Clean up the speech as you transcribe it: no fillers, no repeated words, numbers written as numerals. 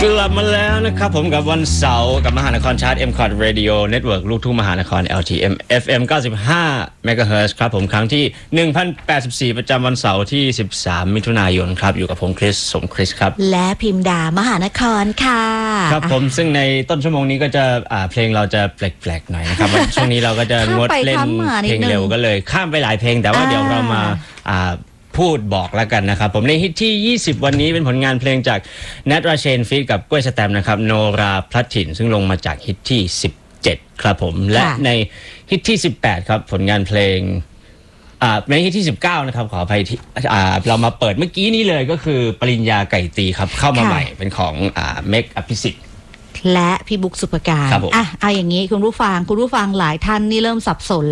กลับมาแล้วนะครับผมกับวันเสาร์กับมหานครชาร์ต M-Cot Radio Network ลูกทุ่งมหานคร LTM FM 95 MHz ครับผมครั้งที่ 1084 ประจำวันเสาร์ที่ 13 มิถุนายนครับอยู่กับผมคริสสมคริสครับและพิมดามหานครค่ะครับผมซึ่งในต้นชั่วโมงนี้ก็จะเพลงเราจะแปลกๆหน่อยนะครับ ช่วงนี้เราก็จะงดเล่นเพลงเร็วก็เลยข้ามไปหลายเพลงแต่ว่าเดี๋ยวเรามาพูดบอกแล้วกันนะครับผมในฮิตที่ 20 วันนี้เป็นผลงานเพลงจากแนทราเชนฟีทกับกล้วยสแตมป์นะครับโนราพลัดถิ่นซึ่งลงมาจากฮิตที่ 17 ครับผมและในฮิตที่ 18 ครับผลงานเพลงในฮิตที่ 19 นะครับขออภัยที่เรามาเปิดเมื่อกี้นี้เลยก็คือปริญญาไก่ตีครับเข้ามาใหม่เป็นของเมกอภิสิทธิ์และพี่บุ๊กสุภการเอาอย่างนี้คุณผู้ฟังหลายท่านนี่เริ่มสับสน